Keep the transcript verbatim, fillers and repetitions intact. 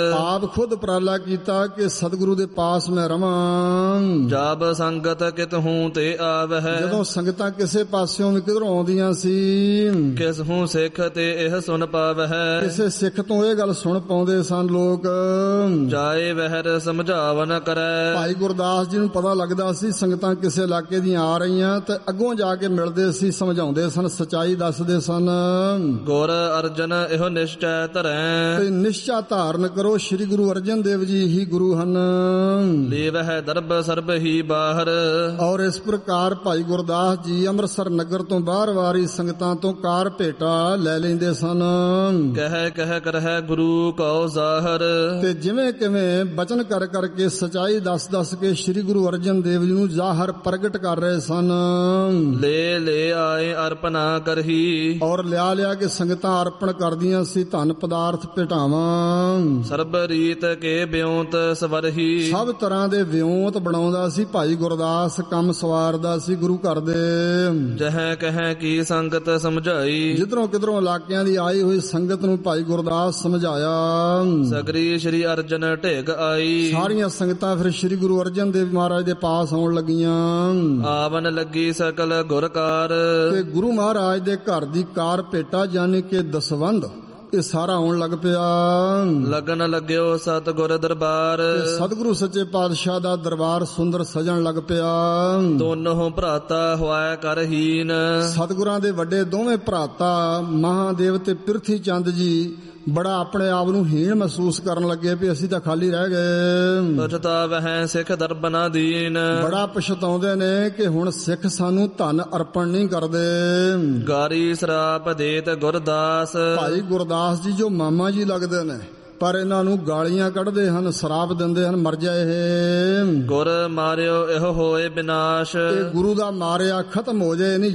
ਆਪ ਖੁਦ ਉਪਰਾਲਾ ਕੀਤਾ ਕਿ ਸਤਿਗੁਰੂ ਦੇ ਪਾਸ ਮੈਂ ਰਵਾਂ। ਜਬ ਸੰਗਤ ਕਿਤ ਹੂੰ ਤੇ ਆਵਹਿ, ਜਦੋਂ ਸੰਗਤਾਂ ਕਿਸੇ ਪਾਸਿਓਂ ਵੀ ਕਿਧਰੋਂ ਆਉਂਦੀਆਂ ਸੀ, ਕਿਸ ਹੂੰ ਸਿੱਖ ਤੇ ਇਹ ਸੁਣ ਪਾਵਹਿ। ਕਿਸੇ ਸਿੱਖ ਤੋਂ ਇਹ ਗੱਲ ਸੁਣ ਪਾਉਂਦੇ ਸਨ ਲੋਕ। ਜਾਏ ਵਹਿਰ ਸਮਝਾਵਨ ਕਰੈ, ਭਾਈ ਗੁਰਦਾਸ ਜੀ ਨੂੰ ਪਤਾ ਲੱਗਦਾ ਸੀ ਸੰਗਤਾਂ ਕਿਸੇ ਇਲਾਕੇ ਦੀਆਂ ਆ ਰਹੀਆਂ ਤੇ ਅੱਗੋਂ ਜਾ ਕੇ ਮਿਲਦੇ ਸੀ, ਸਮਝਾਉਂਦੇ ਸਨ, ਸਚਾਈ ਦੱਸਦੇ ਸਨ। ਗੁਰ ਅਰਜਨ ਇਹੋ ਨਿਸ਼ਚੈ ਧਰੈ, ਤੇ ਨਿਸ਼ਚਾ ਧਾਰਨ ਕਰੋ, ਸ੍ਰੀ ਗੁਰੂ ਅਰਜਨ ਦੇਵ ਜੀ ਹੀ ਗੁਰੂ ਹਨ। ਲੇਵਹਿ ਦਰਬ ਸਰਬ ਹੀ ਬਾਹਰ, ਔਰ ਇਸ ਪ੍ਰਕਾਰ ਭਾਈ ਗੁਰਦਾਸ ਜੀ ਅੰਮ੍ਰਿਤਸਰ ਨਗਰ ਤੋਂ ਬਾਹਰ ਵਾਰੀ ਸੰਗਤਾਂ ਤੋਂ ਕਾਰ ਭੇਟਾ ਲੈ ਲੈਂਦੇ ਸਨ। ਕਹਿ ਕਹਿ ਕਰਹਿ ਗੁਰੂ ਕਉ ਜ਼ਾਹਰ, ਤੇ ਜਿਵੇਂ ਕਿਵੇਂ ਬਚਨ ਕਰ ਕਰਕੇ ਸਚਾਈ ਦੱਸ ਦੱਸ ਕੇ ਸ੍ਰੀ ਗੁਰੂ ਅਰਜਨ ਦੇਵ ਜੀ ਨੂੰ ਜ਼ਾਹਰ ਪ੍ਰਗਟ ਕਰ ਰਹੇ ਸਨ। ਲੈ ਲੈ ਆਏ ਅਰਪਣਾ ਕਰਹੀ, ਔਰ ਲਿਆ ਲਿਆ ਕੇ ਸੰਗਤਾਂ ਅਰਪਣ ਕਰਦੀਆਂ ਸੀ ਧਨ ਪਦਾਰਥ ਭੇਟਾਵਾਂ। ਸਰਬ ਰੀਤ ਕੇ ਬਿਉਂਤ ਸਵਰਹੀ, ਸਭ ਤਰ੍ਹਾਂ ਦੇ ਵਿਉਂਤ ਬਣਾਉਂਦਾ ਸੀ ਭਾਈ ਗੁਰਦਾਸ, ਕੰਮ ਸਵਾਰਦਾ ਸੀ ਗੁਰੂ ਘਰ ਦੇ। ਜਹ ਕਹਿ ਕੀ ਸੰਗਤ ਸਮਝਾਈ, ਜਿੱਧਰੋਂ ਕਿਧਰੋਂ ਇਲਾਕਿਆਂ ਦੀ ਆਈ ਹੋਈ ਸੰਗਤ ਨੂੰ ਭਾਈ ਗੁਰਦਾਸ ਸਮਝਾਇਆ। ਸਗਰੀ ਸ਼੍ਰੀ ਅਰਜਨ ਢੇਗ ਆਈ, ਸਾਰੀਆਂ ਸੰਗਤਾਂ ਫਿਰ ਸ੍ਰੀ ਗੁਰੂ ਅਰਜਨ ਦੇਵ ਮਹਾਰਾਜ ਦੇ ਪਾਸ ਆਉਣ ਲੱਗੀਆਂ। ਆਵਨ ਲੱਗੀ ਸਕਲ ਗੁਰਕਾਰ, ਤੇ ਗੁਰੂ ਮਹਾਰਾਜ ਦੇ ਘਰ ਦੀ ਕਾਰ ਭੇਟਾ ਯਾਨੀ ਕਿ ਦਸਵੰਧ ਇਹ ਸਾਰਾ ਆਉਣ ਲੱਗ ਪਿਆ। ਲਗਨ ਲੱਗਿਓ ਸਤਿਗੁਰ ਦਰਬਾਰ, ਸਤਿਗੁਰੂ ਸੱਚੇ ਪਾਤਸ਼ਾਹ ਦਾ ਦਰਬਾਰ ਸੁੰਦਰ ਸਜਣ ਲੱਗ ਪਿਆ। ਦੋਨੋਂ ਭਰਾਤਾ ਹੋਇਆ ਕਰਹੀਨ, ਸਤਿਗੁਰਾਂ ਦੇ ਵੱਡੇ ਦੋਵੇਂ ਭਰਾਤਾ ਮਹਾਦੇਵ ਤੇ ਪਿਰਥੀ ਚੰਦ ਜੀ ਬੜਾ ਆਪਣੇ ਆਪ ਨੂੰ ਹੀਣ ਮਹਿਸੂਸ ਕਰਨ ਲੱਗੇ ਵੀ ਅਸੀਂ ਤਾਂ ਖਾਲੀ ਰਹਿ ਗਏ। ਪਛਤਾਵਹਿ ਸਿੱਖ ਦਰਬਨਾ ਦੀਨ, ਬੜਾ ਪਛਤਾਉਂਦੇ ਨੇ ਕਿ ਹੁਣ ਸਿੱਖ ਸਾਨੂੰ ਧਨ ਅਰਪਣ ਨਹੀਂ ਕਰਦੇ। ਗਾਰੀ ਸਰਾਪ ਦੇਤ ਗੁਰਦਾਸ, ਭਾਈ ਗੁਰਦਾਸ ਜੀ ਜੋ ਮਾਮਾ ਜੀ ਲੱਗਦੇ ਨੇ ਪਰ ਇਹਨਾਂ ਨੂੰ ਗਾਲੀਆਂ ਕੱਢਦੇ ਹਨ, ਸ਼ਰਾਪ ਦਿੰਦੇ ਹਨ, ਮਰ ਜਾ ਇਹ। ਗੁਰ ਮਾਰਿਓ ਇਹੋ ਹੋਏ ਬਿਨਾਸ਼, ਇਹ ਗੁਰੂ ਦਾ ਮਾਰਿਆ ਖਤਮ ਹੋ ਜਾਏ। ਨਹੀਂ